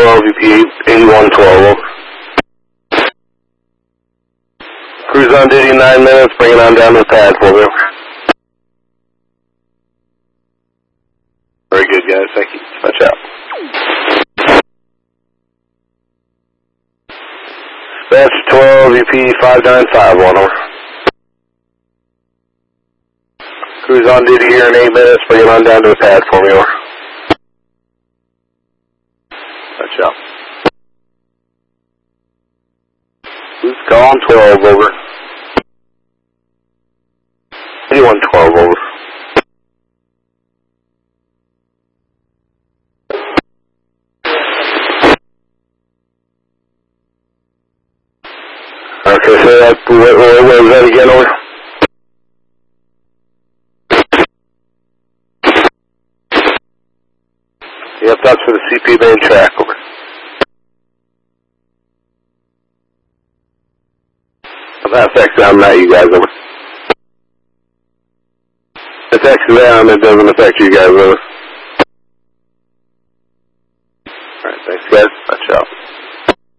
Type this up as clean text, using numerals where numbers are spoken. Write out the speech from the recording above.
12, UP 8112, over. Cruise on duty 9 minutes, bring it on down to the pad for me. Very good, guys, thank you. Watch out. Dispatch 12, UP 5951, over. Cruise on duty here in 8 minutes, bring it on down to the pad for me, over. Watch out. Who's calling 12, over. 8112, over. Okay, so that, what was that again, over? Yep, that's for the CP main track, over. That affects them, not you guys, over. It affects them, it doesn't affect you guys, over.